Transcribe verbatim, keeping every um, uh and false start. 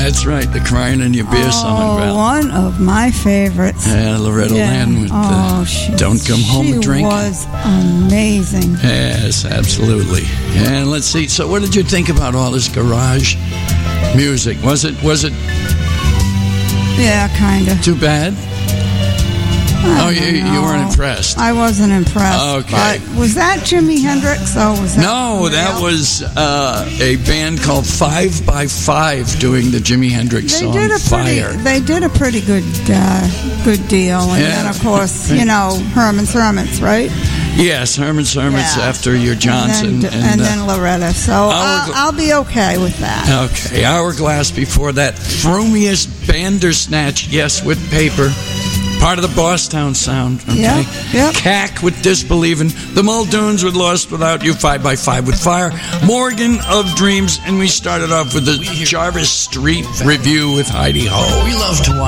That's right, the Crying in Your Beer oh, song, Val. One of my favorites. Yeah, Loretta yeah. Lynn with oh, uh, she, Don't Come Home and Drink. She was amazing. Yes, absolutely. And let's see, so what did you think about all this garage music? Was it, was it Yeah, kind of. too bad? Oh, you, you weren't impressed? I wasn't impressed. Okay. But was that Jimi Hendrix? Or was that No, that real? was uh, a band called Five by Five doing the Jimi Hendrix They song did a pretty. Fire. They did a pretty good, uh, good deal. And Yeah. then, of course, you know, Herman's Hermits, right? Yes, Herman's Hermits Yeah. after your Johnson. And then, and uh, then Loretta. So I'll, I'll be okay with that. Okay, Hourglass before that. Frumious Bandersnatch, yes, with paper. Part of the Bosstown sound. Okay. Yep, yep. Cack with Disbelievin'. The Muldoons with Lost Without You. Five by Five with Fire. Morgan of Dreams. And we started off with the Jarvis Street Review with Heidi Ho. We love to watch.